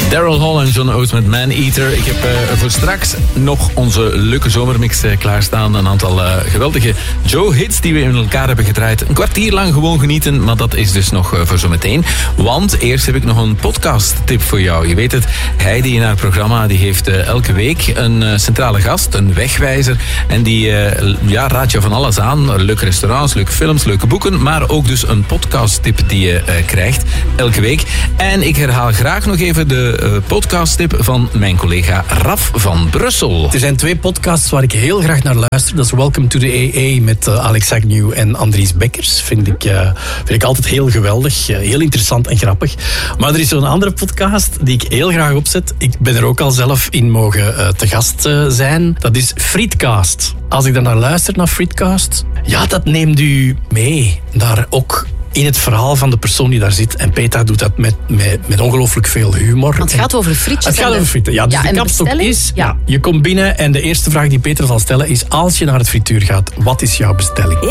Daryl Hall en John Oates met Man Eater. Ik heb voor straks nog onze leuke zomermix klaarstaan. Een aantal geweldige Joe-hits die we in elkaar hebben gedraaid. Een kwartier lang gewoon genieten, maar dat is dus nog voor zometeen. Want eerst heb ik nog een podcast-tip voor jou. Je weet het, Heidi in haar programma die heeft elke week een centrale gast, een wegwijzer. En die raadt je van alles aan. Leuke restaurants, leuke films, leuke boeken. Maar ook dus een podcast-tip die je krijgt elke week. En ik herhaal graag nog even de podcast-tip van mijn collega Raf van Brussel. Er zijn 2 podcasts waar ik heel graag naar luister. Dat is Welcome to the AA met Alex Agnew en Andries Bekkers. Vind ik altijd heel geweldig. Heel interessant en grappig. Maar er is zo'n andere podcast die ik heel graag opzet. Ik ben er ook al zelf in mogen te gast zijn. Dat is Frietcast. Als ik dan naar luister, naar Frietcast, ja, dat neemt u mee naar ook in het verhaal van de persoon die daar zit. En Petra doet dat met ongelooflijk veel humor. Want het gaat over frietjes. Het gaat over frieten. Ja, dus de kapstok is, je komt binnen en de eerste vraag die Petra zal stellen is: als je naar het frituur gaat, wat is jouw bestelling?